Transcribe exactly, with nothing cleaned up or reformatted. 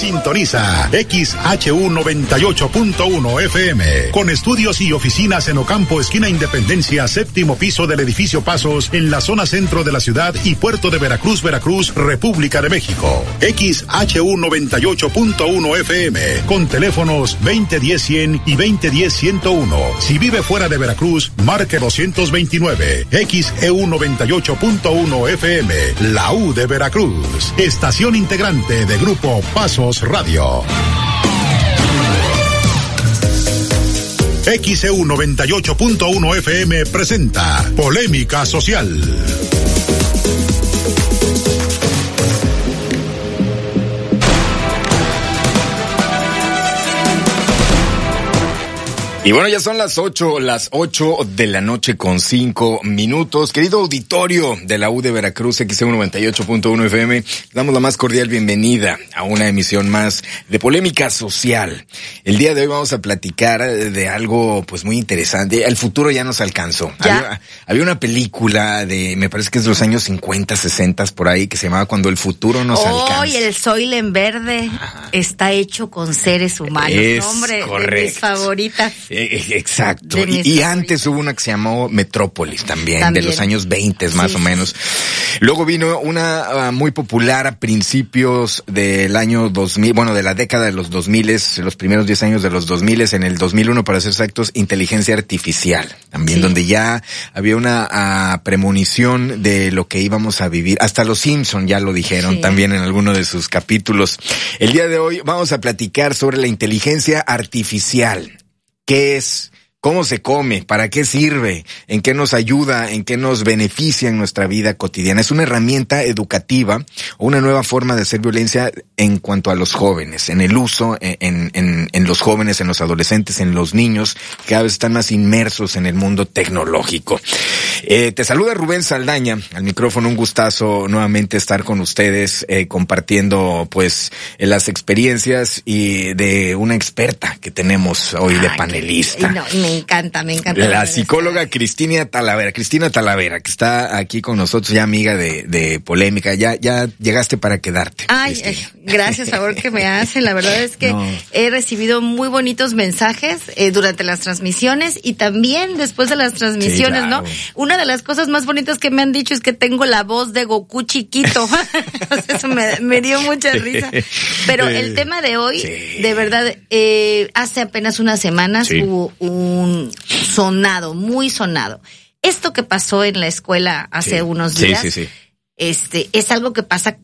Sintoniza X H U noventa y ocho punto uno F M. Con estudios y oficinas en Ocampo, esquina Independencia, séptimo piso del edificio Pasos, en la zona centro de la ciudad y puerto de Veracruz, Veracruz, República de México. X H U noventa y ocho punto uno F M. Con teléfonos veinte diez cien y veinte diez ciento uno. Si vive fuera de Veracruz, marque doscientos veintinueve. X E U noventa y ocho punto uno F M. La U de Veracruz. Estación integrante de Grupo Pasos Radio. X E U noventa y ocho punto uno F M presenta Polémica Social. Y bueno, ya son las ocho, las ocho de la noche con cinco minutos. Querido auditorio de la U de Veracruz, X E U noventa y ocho punto uno F M, damos la más cordial bienvenida a una emisión más de Polémica Social. El día de hoy vamos a platicar de algo pues muy interesante. El futuro ya nos alcanzó. Había, había una película de, me parece que es de los años cincuenta, sesenta por ahí, que se llamaba Cuando el futuro nos oh, alcanza. Oh, y el Soil en Verde Ajá. está hecho con seres humanos. Es Hombre, correcto. De mis favoritas. Exacto. Y, y antes hubo una que se llamó Metrópolis también, también. de los años veinte más sí, o menos. Sí. Luego vino una uh, muy popular a principios del año dos mil, bueno, de la década de los dos mil, los primeros diez años de los dos mil, en el dos mil uno para ser exactos, Inteligencia Artificial. También sí. donde ya había una uh, premonición de lo que íbamos a vivir. Hasta los Simpson ya lo dijeron sí. también en alguno de sus capítulos. El día de hoy vamos a platicar sobre la inteligencia artificial. ¿Qué es? ¿Cómo se come? ¿Para qué sirve? ¿En qué nos ayuda? ¿En qué nos beneficia en nuestra vida cotidiana? Es una herramienta educativa o una nueva forma de hacer violencia en cuanto a los jóvenes, en el uso, en, en, en los jóvenes, en los adolescentes, en los niños, que cada vez están más inmersos en el mundo tecnológico. Eh, te saluda Rubén Saldaña, al micrófono, un gustazo nuevamente estar con ustedes, eh, compartiendo pues las experiencias y de una experta que tenemos hoy de panelista. No, me encanta, me encanta. La psicóloga Cristina Talavera, Cristina Talavera, que está aquí con nosotros, ya amiga de, de Polémica, ya, ya llegaste para quedarte. Ay, eh, gracias, favor que me hace, la verdad es que no. he recibido muy bonitos mensajes eh, durante las transmisiones y también después de las transmisiones, sí, claro. ¿no? Una de las cosas más bonitas que me han dicho es que tengo la voz de Goku chiquito. Eso me, me dio mucha risa. Pero el tema de hoy, sí. de verdad, eh, hace apenas unas semanas sí. hubo un sonado, muy sonado. Esto que pasó en la escuela hace sí. unos días, sí, sí, sí. este, es algo que pasa